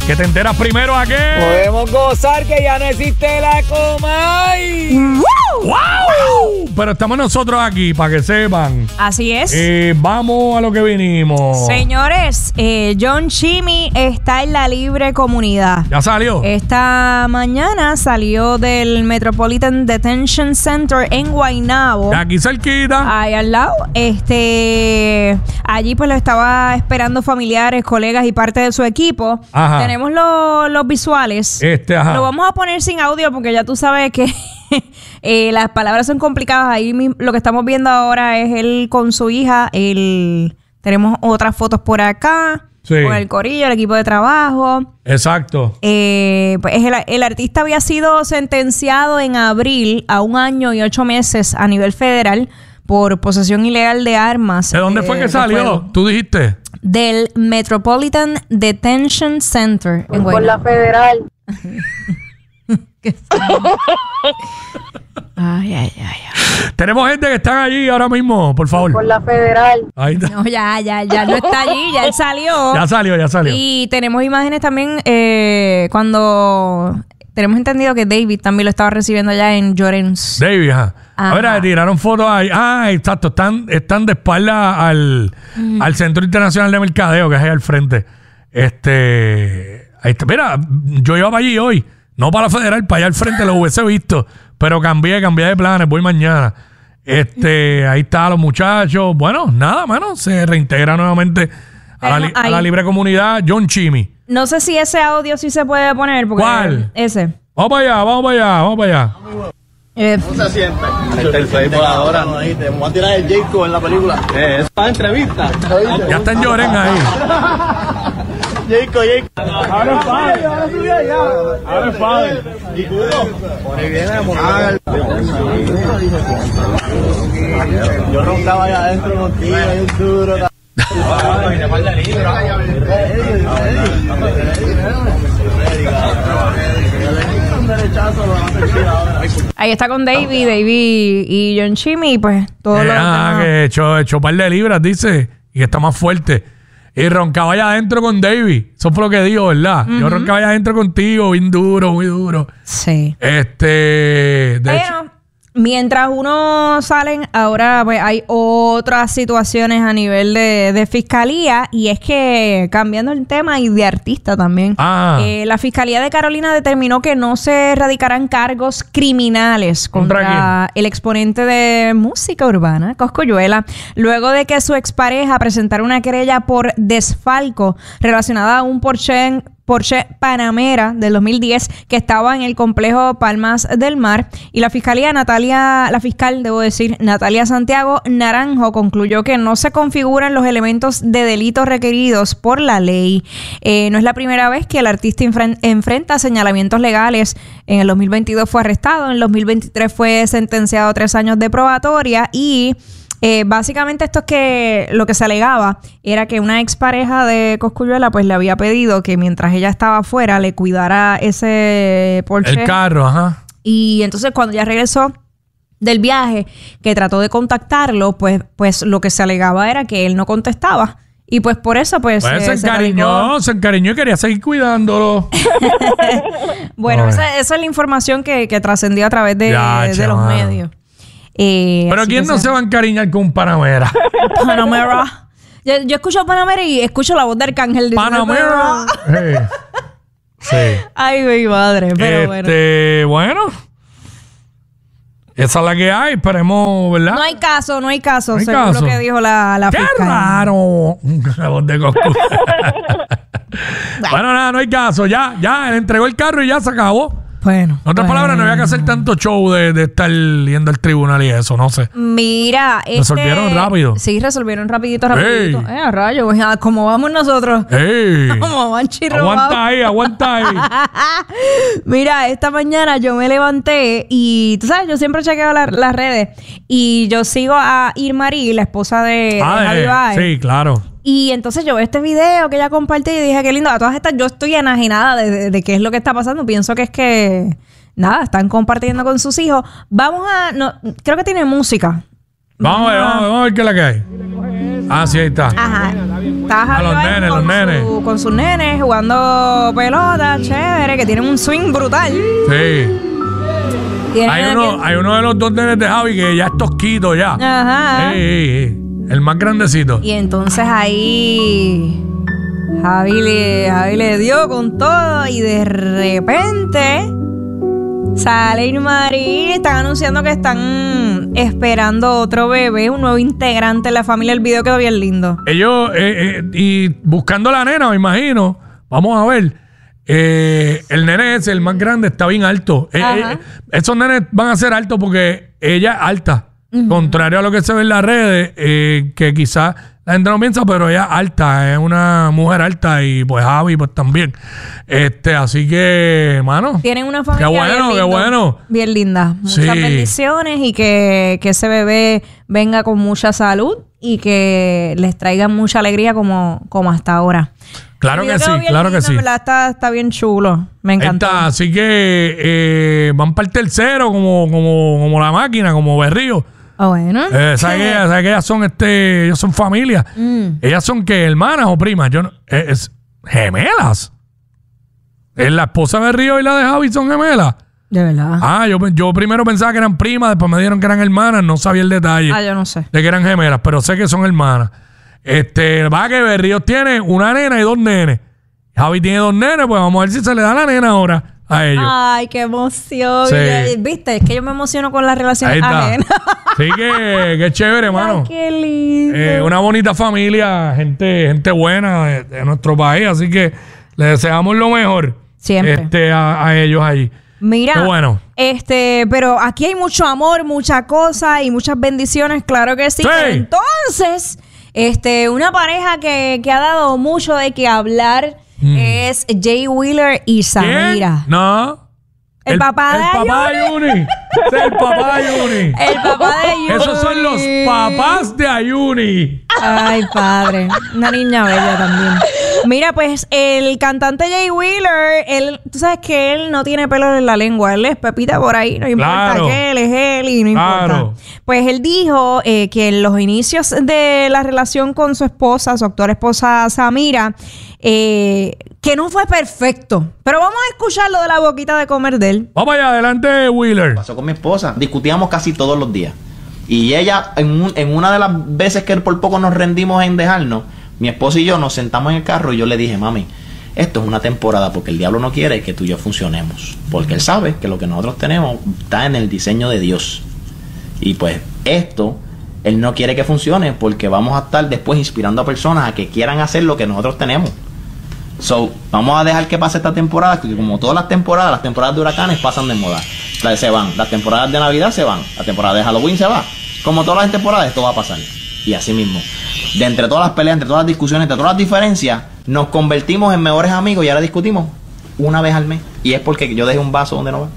Que te enteras primero a qué. Podemos gozar que ya no existe la Comay. ¡Wow! Pero estamos nosotros aquí, para que sepan. Así es. Vamos a lo que vinimos. Señores, John Chimmy está en la libre comunidad. ¿Ya salió? Esta mañana salió del Metropolitan Detention Center en Guaynabo. De aquí cerquita. Ahí al lado. Allí pues lo estaba esperando familiares, colegas y parte de su equipo. Ajá. Tenemos los visuales. Ajá. Lo vamos a poner sin audio porque ya tú sabes que las palabras son complicadas. Ahí lo que estamos viendo ahora es él con su hija. Tenemos otras fotos por acá. Sí. Con el corillo, el equipo de trabajo. Exacto. Pues el artista había sido sentenciado en abril a 1 año y 8 meses a nivel federal por posesión ilegal de armas. ¿De dónde fue que salió? Fuego. ¿Tú dijiste? Del Metropolitan Detention Center en Por la Guaynabo. federal. Ay. Tenemos gente que están allí ahora mismo, por favor. Por la federal. Ahí está. No, ya no está allí, ya él salió. Ya salió. Y tenemos imágenes también cuando tenemos entendido que David también lo estaba recibiendo allá en Llorens. David, ajá. Ajá. A ver, tiraron fotos ahí. Ah, exacto. Están de espalda al Centro Internacional de Mercadeo, que es ahí al frente. Ahí está. Mira, yo iba para allí hoy. No para la federal, para allá al frente lo hubiese visto. Pero cambié de planes. Voy mañana. Ahí están los muchachos. Bueno, nada, mano. Se reintegra nuevamente a la libre comunidad. John Chimmy. No sé si ese audio sí se puede poner. Porque ¿Cuál? Ese. Vamos para allá. ¿Cómo se siente? El Facebook ahora. Te vamos a tirar el Jacob en la película. Es para entrevista. Ya está en Lloren ahí. Jacob. Ahora es padre. Ahora es padre. ¿Y tú? Por ahí viene yo roncaba allá adentro contigo, ahí un duro. Ahí está con David y John Chimmy, pues todo lo que echó un par de libras, dice, y que está más fuerte. Y roncaba allá adentro con David. Eso fue lo que dijo, ¿verdad? Yo roncaba allá adentro contigo, bien duro, muy duro. Sí. Hecho, mientras uno salen, ahora pues hay otras situaciones a nivel de fiscalía, y es que cambiando el tema y de artista también. La Fiscalía de Carolina determinó que no se radicarán cargos criminales contra el exponente de música urbana, Cosculluela, luego de que su expareja presentara una querella por desfalco relacionada a un Porsche Panamera del 2010 que estaba en el complejo Palmas del Mar, y la fiscal, Natalia Santiago Naranjo, concluyó que no se configuran los elementos de delitos requeridos por la ley. No es la primera vez que el artista enfrenta señalamientos legales. En el 2022 fue arrestado, en el 2023 fue sentenciado a 3 años de probatoria, y básicamente esto es que lo que se alegaba era que una expareja de Cosculluela pues le había pedido que mientras ella estaba afuera le cuidara ese Porsche. El carro, ajá. Y entonces cuando ya regresó del viaje, que trató de contactarlo, pues lo que se alegaba era que él no contestaba. Y pues por eso pues se encariñó y quería seguir cuidándolo. Bueno, esa es la información que trascendió a través de los medios. Pero ¿quién no se va a encariñar con un Panamera? Panamera. Yo escucho Panamera y escucho la voz de Arcángel. Panamera. Sí. Ay, mi madre. Pero bueno. Esa es la que hay. Esperemos, ¿verdad? No hay caso, según lo que dijo la fiscal. ¡Qué raro! La voz de Coscu. Bueno, nada, no hay caso. Ya, él entregó el carro y ya se acabó. Bueno. En otras palabras, no había que hacer tanto show de estar yendo al tribunal y eso, no sé. Mira, resolvieron rápido. Sí, resolvieron rapidito. A rayos, ¿cómo vamos nosotros? Como van chirrobados. Aguanta ahí. Mira, esta mañana yo me levanté y, tú sabes, yo siempre chequeo las redes, y yo sigo a Irmarí, la esposa de Javi Baez. Sí, claro. Y entonces yo veo este video que ella compartió y dije, qué lindo. A todas estas yo estoy enajenada de qué es lo que está pasando. Pienso que es que, nada, están compartiendo con sus hijos. Vamos a... No, creo que tiene música. Vamos a ver qué es la que hay. Ah, sí, ahí está. Ajá. Está Javi los Baez nenes, los nenes. con sus nenes jugando pelota, chévere, que tienen un swing brutal. Sí. Hay uno de los dos nenes de Javi que ya es tosquito ya. Ajá. El más grandecito. Y entonces ahí Javi le dio con todo y de repente sale Irma Marín, están anunciando que están esperando otro bebé, un nuevo integrante en la familia. El video quedó bien lindo. Ellos, y buscando la nena, me imagino, vamos a ver, el nene ese, el más grande, está bien alto. Esos nenes van a ser altos porque ella es alta. Contrario a lo que se ve en las redes, que quizás la gente no piensa, pero ella es alta, es una mujer alta y pues Javi pues también. Así que, mano. Tienen una familia qué bueno. Bien linda. Muchas bendiciones y que ese bebé venga con mucha salud y que les traiga mucha alegría como hasta ahora. Claro que sí, claro que sí. Está bien chulo. Me encantó. Así que van para el tercero como la máquina, como Berrío. Bueno. ¿Sabes que ellas son ellos son familia? ¿Ellas son qué? ¿Hermanas o primas? Yo no, gemelas. La esposa de Río y la de Javi son gemelas. De verdad. Yo primero pensaba que eran primas, después me dijeron que eran hermanas, no sabía el detalle. Yo no sé. De que eran gemelas, pero sé que son hermanas. Va que Berrío tiene una nena y dos nenes. Javi tiene dos nenes, pues vamos a ver si se le da la nena ahora a ellos. Ay, qué emoción. Sí. Viste, es que yo me emociono con las relaciones ajenas. Sí, que chévere, hermano. Qué lindo. Una bonita familia, gente buena de nuestro país, así que les deseamos lo mejor. Siempre. A ellos allí. Mira, qué bueno. Pero aquí hay mucho amor, mucha cosa y muchas bendiciones, claro que sí. Pero entonces, una pareja que ha dado mucho de qué hablar es Jay Wheeler y Samira. No. El papá de Ayuni. El papá de Ayuni. El papá de Ayuni. Esos son los papás de Ayuni. Ay, padre. Una niña bella también. Mira, pues el cantante Jay Wheeler, tú sabes que él no tiene pelo en la lengua. Él es pepita por ahí. No importa que él es él y no importa. Pues él dijo que en los inicios de la relación con su esposa, su actual esposa Samira, que no fue perfecto. Pero vamos a escucharlo de la boquita de comer de él. Vamos allá, adelante, Wheeler. Pasó con mi esposa. Discutíamos casi todos los días. Y ella, en una de las veces que por poco nos rendimos en dejarnos, mi esposa y yo nos sentamos en el carro y yo le dije, mami, esto es una temporada porque el diablo no quiere que tú y yo funcionemos. Porque él sabe que lo que nosotros tenemos está en el diseño de Dios. Y pues esto, él no quiere que funcione porque vamos a estar después inspirando a personas a que quieran hacer lo que nosotros tenemos. So, vamos a dejar que pase esta temporada, que como todas las temporadas de huracanes pasan de moda. Se van, las temporadas de Navidad se van, la temporada de Halloween se va. Como todas las temporadas, esto va a pasar. Y así mismo, de entre todas las peleas, entre todas las discusiones, entre todas las diferencias, nos convertimos en mejores amigos y ahora discutimos una vez al mes. Y es porque yo dejé un vaso donde no va.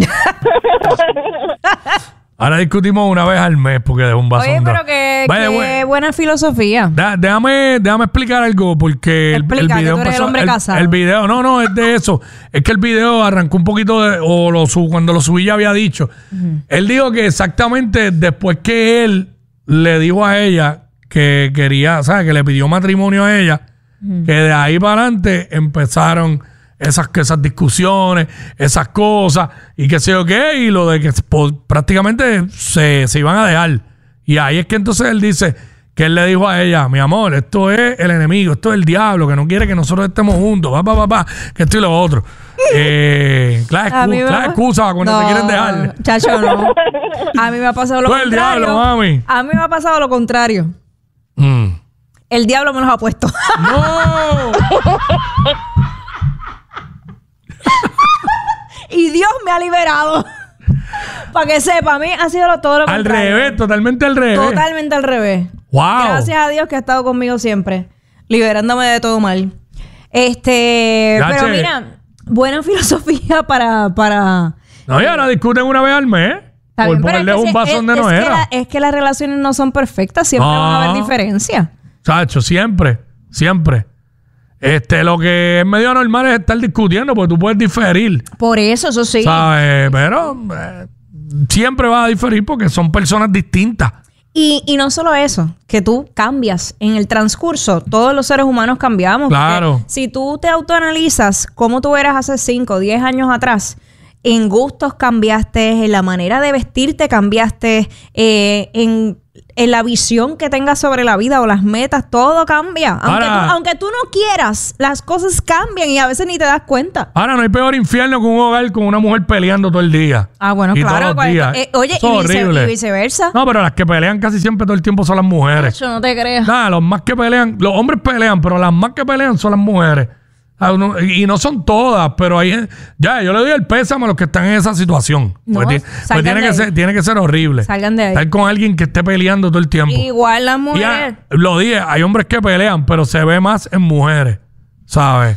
Ahora discutimos una vez al mes porque dejé un vaso. Oye, pero qué buena filosofía. Déjame explicar algo porque el video que tú eres el hombre casado. El video, no, es de eso. Es que el video arrancó un poquito cuando lo subí ya había dicho. Él dijo que exactamente después que él le dijo a ella que quería, ¿sabes? Que le pidió matrimonio a ella, que de ahí para adelante empezaron esas discusiones, esas cosas, y qué sé yo qué, y lo de que prácticamente se iban a dejar. Y ahí es que entonces él dice que él le dijo a ella, mi amor, esto es el enemigo, esto es el diablo, que no quiere que nosotros estemos juntos, que esto y lo otro. Claro, excusa cuando te quieren dejar. Chacho, no. A mí me ha pasado lo contrario. El diablo, mami. A mí me ha pasado lo contrario. El diablo me los ha puesto. ¡No! Y Dios me ha liberado. Para que sepa, a mí ha sido todo lo contrario. Al revés, totalmente al revés. Totalmente al revés. Wow. Gracias a Dios que ha estado conmigo siempre, liberándome de todo mal. Pero mira, buena filosofía para... No, y ahora discuten una vez al mes. Por ponerle un vaso donde no era. Es que las relaciones no son perfectas, siempre van a haber diferencias. Chacho, siempre. Lo que es medio normal es estar discutiendo porque tú puedes diferir. Por eso sí. ¿Sabes? Pero siempre vas a diferir porque son personas distintas. Y no solo eso, que tú cambias en el transcurso. Todos los seres humanos cambiamos. Claro. Si tú te autoanalizas cómo tú eras hace 5 o 10 años atrás, en gustos cambiaste, en la manera de vestirte cambiaste, en la visión que tengas sobre la vida o las metas, todo cambia. Aunque tú no quieras, las cosas cambian y a veces ni te das cuenta. Ahora, no hay peor infierno que un hogar con una mujer peleando todo el día. Bueno, y claro. Todos los días. Oye, y viceversa. No, pero las que pelean casi siempre todo el tiempo son las mujeres. Yo no te creas. Nada, los hombres pelean, pero las más que pelean son las mujeres. Y no son todas, pero yo le doy el pésame a los que están en esa situación. No, pues tiene que ser horrible. Salgan de ahí. Estar con alguien que esté peleando todo el tiempo. Igual las mujeres. Lo dije, hay hombres que pelean, pero se ve más en mujeres, ¿sabes?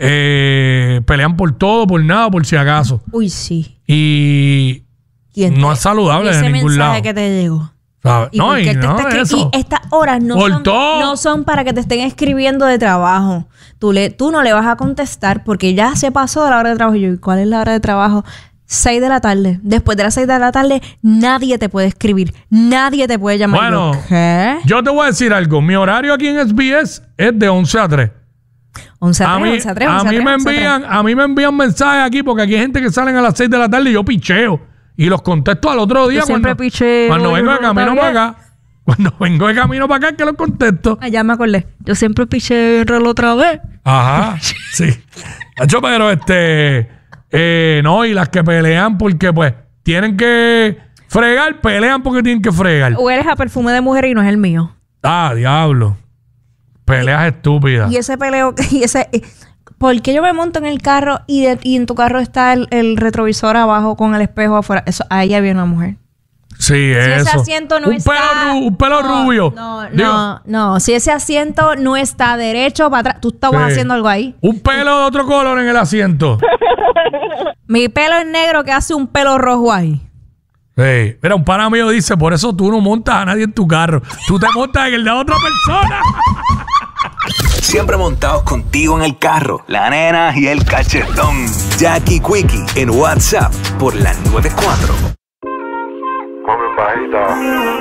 Pelean por todo, por nada, por si acaso. Uy, sí. Y no es saludable de ningún lado. Ese mensaje que te llegó. ¿Sabes? Y estas horas no son para que te estén escribiendo de trabajo. Tú no le vas a contestar porque ya se pasó de la hora de trabajo. ¿Y cuál es la hora de trabajo? 6 de la tarde. Después de las 6 de la tarde, nadie te puede escribir. Nadie te puede llamar. Bueno, ¿qué? Yo te voy a decir algo. Mi horario aquí en SBS es de 11 a 3. 11 a 3, 11 a 3, 11 a 3. A mí me envían mensajes aquí porque aquí hay gente que salen a las 6 de la tarde y yo picheo. Y los contesto al otro día cuando vengo de camino para acá. Cuando vengo de camino para acá que los contesto. Ya me acordé. Yo siempre piché el reloj otra vez. Ajá, sí. Nacho, pero no, y las que pelean porque pues tienen que fregar, pelean porque tienen que fregar. Hueles a perfume de mujer y no es el mío. Diablo. Peleas estúpidas. Y ese peleo, ¿por qué yo me monto en el carro y en tu carro está el retrovisor abajo con el espejo afuera? Eso, ahí había una mujer. Sí, si eso. Ese asiento no está... Un pelo rubio. No. Si ese asiento no está derecho para atrás, tú estabas haciendo algo ahí. Un pelo de otro color en el asiento. Mi pelo es negro que hace un pelo rojo ahí. Sí. Mira, un pana mío dice, por eso tú no montas a nadie en tu carro. Tú te montas en el de otra persona. Siempre montados contigo en el carro. La nena y el cachetón. Jackie Quickie en WhatsApp por la 94.